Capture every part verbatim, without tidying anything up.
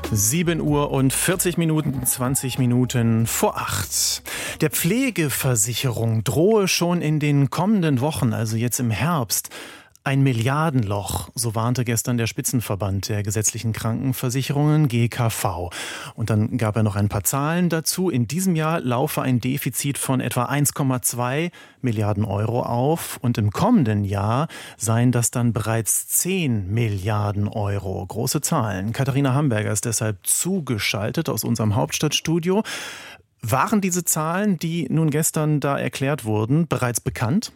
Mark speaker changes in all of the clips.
Speaker 1: sieben Uhr und vierzig Minuten, zwanzig Minuten vor acht. Der Pflegeversicherung drohe schon in den kommenden Wochen, also jetzt im Herbst, ein Milliardenloch, so warnte gestern der Spitzenverband der gesetzlichen Krankenversicherungen G K V. Und dann gab er noch ein paar Zahlen dazu. In diesem Jahr laufe ein Defizit von etwa eins Komma zwei Milliarden Euro auf und im kommenden Jahr seien das dann bereits zehn Milliarden Euro. Große Zahlen. Katharina Hamburger ist deshalb zugeschaltet aus unserem Hauptstadtstudio. Waren diese Zahlen, die nun gestern da erklärt wurden, bereits bekannt?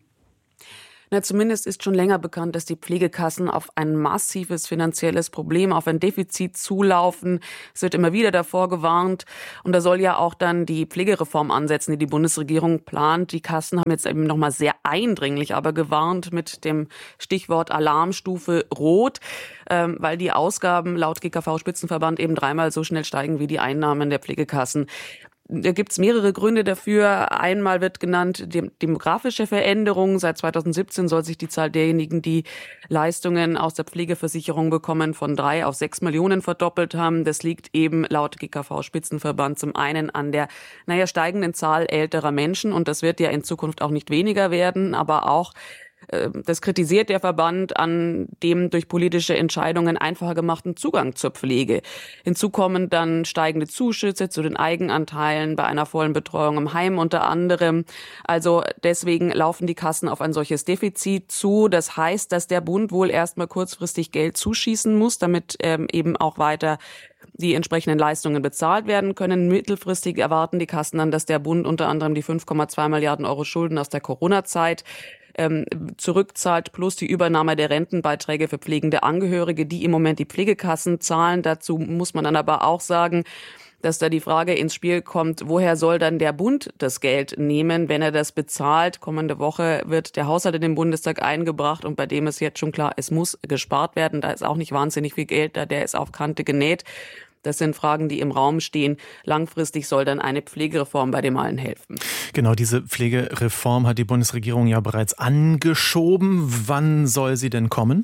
Speaker 2: Na, zumindest ist schon länger bekannt, dass die Pflegekassen auf ein massives finanzielles Problem, auf ein Defizit zulaufen. Es wird immer wieder davor gewarnt. Und da soll ja auch dann die Pflegereform ansetzen, die die Bundesregierung plant. Die Kassen haben jetzt eben nochmal sehr eindringlich aber gewarnt mit dem Stichwort Alarmstufe Rot, ähm, weil die Ausgaben laut G K V-Spitzenverband eben dreimal so schnell steigen wie die Einnahmen der Pflegekassen. Da gibt's mehrere Gründe dafür. Einmal wird genannt die demografische Veränderung. Seit zweitausendsiebzehn soll sich die Zahl derjenigen, die Leistungen aus der Pflegeversicherung bekommen, von drei auf sechs Millionen verdoppelt haben. Das liegt eben laut G K V-Spitzenverband zum einen an der, naja, steigenden Zahl älterer Menschen. Und das wird ja in Zukunft auch nicht weniger werden, aber auch das kritisiert der Verband an dem durch politische Entscheidungen einfacher gemachten Zugang zur Pflege. Hinzu kommen dann steigende Zuschüsse zu den Eigenanteilen bei einer vollen Betreuung im Heim unter anderem. Also deswegen laufen die Kassen auf ein solches Defizit zu. Das heißt, dass der Bund wohl erstmal kurzfristig Geld zuschießen muss, damit ähm, eben auch weiter die entsprechenden Leistungen bezahlt werden können. Mittelfristig erwarten die Kassen dann, dass der Bund unter anderem die fünf Komma zwei Milliarden Euro Schulden aus der Corona-Zeit ähm, zurückzahlt, plus die Übernahme der Rentenbeiträge für pflegende Angehörige, die im Moment die Pflegekassen zahlen. Dazu muss man dann aber auch sagen, dass da die Frage ins Spiel kommt, woher soll dann der Bund das Geld nehmen, wenn er das bezahlt? Kommende Woche wird der Haushalt in den Bundestag eingebracht und bei dem ist jetzt schon klar, es muss gespart werden. Da ist auch nicht wahnsinnig viel Geld da, der ist auf Kante genäht. Das sind Fragen, die im Raum stehen. Langfristig soll dann eine Pflegereform bei dem allen helfen.
Speaker 1: Genau, diese Pflegereform hat die Bundesregierung ja bereits angeschoben. Wann soll sie denn kommen?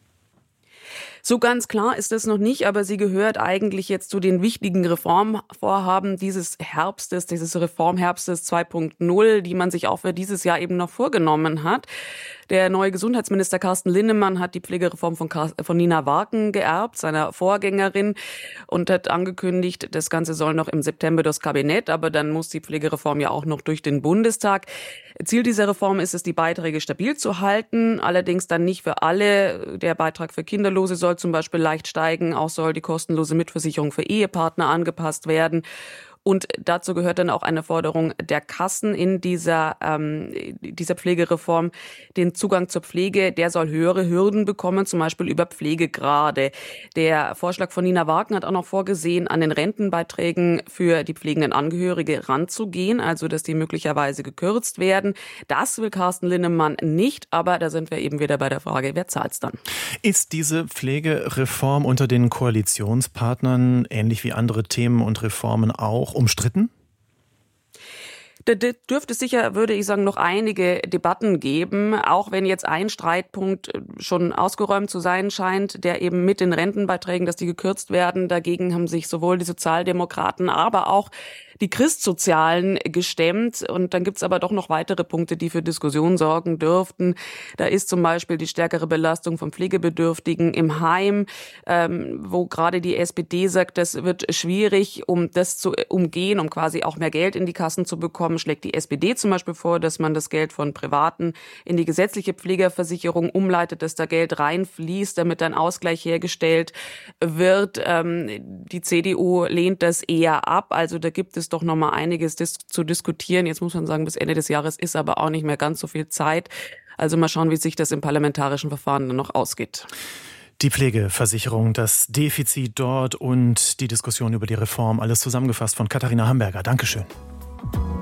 Speaker 2: So ganz klar ist es noch nicht, aber sie gehört eigentlich jetzt zu den wichtigen Reformvorhaben dieses Herbstes, dieses Reformherbstes zwei Punkt null, die man sich auch für dieses Jahr eben noch vorgenommen hat. Der neue Gesundheitsminister Carsten Linnemann hat die Pflegereform von, von Nina Warken geerbt, seiner Vorgängerin, und hat angekündigt, das Ganze soll noch im September durchs Kabinett, aber dann muss die Pflegereform ja auch noch durch den Bundestag. Ziel dieser Reform ist es, die Beiträge stabil zu halten, allerdings dann nicht für alle. Der Beitrag für Kinderlose soll zum Beispiel leicht steigen, auch soll die kostenlose Mitversicherung für Ehepartner angepasst werden. Und dazu gehört dann auch eine Forderung der Kassen in dieser, ähm, dieser Pflegereform. Den Zugang zur Pflege, der soll höhere Hürden bekommen, zum Beispiel über Pflegegrade. Der Vorschlag von Nina Warken hat auch noch vorgesehen, an den Rentenbeiträgen für die pflegenden Angehörige ranzugehen, also dass die möglicherweise gekürzt werden. Das will Carsten Linnemann nicht, aber da sind wir eben wieder bei der Frage, wer zahlt's dann?
Speaker 1: Ist diese Pflegereform unter den Koalitionspartnern, ähnlich wie andere Themen und Reformen auch, umstritten?
Speaker 2: Da dürfte es sicher, würde ich sagen, noch einige Debatten geben, auch wenn jetzt ein Streitpunkt schon ausgeräumt zu sein scheint, der eben mit den Rentenbeiträgen, dass die gekürzt werden. Dagegen haben sich sowohl die Sozialdemokraten, aber auch die Christsozialen gestemmt. Und dann gibt's aber doch noch weitere Punkte, die für Diskussionen sorgen dürften. Da ist zum Beispiel die stärkere Belastung von Pflegebedürftigen im Heim, ähm, wo gerade die S P D sagt, das wird schwierig, um das zu umgehen, um quasi auch mehr Geld in die Kassen zu bekommen, schlägt die S P D zum Beispiel vor, dass man das Geld von Privaten in die gesetzliche Pflegeversicherung umleitet, dass da Geld reinfließt, damit ein Ausgleich hergestellt wird. Ähm, die C D U lehnt das eher ab. Also da gibt es doch noch mal einiges dis- zu diskutieren. Jetzt muss man sagen, bis Ende des Jahres ist aber auch nicht mehr ganz so viel Zeit. Also mal schauen, wie sich das im parlamentarischen Verfahren dann noch ausgeht.
Speaker 1: Die Pflegeversicherung, das Defizit dort und die Diskussion über die Reform. Alles zusammengefasst von Katharina Hamburger. Dankeschön.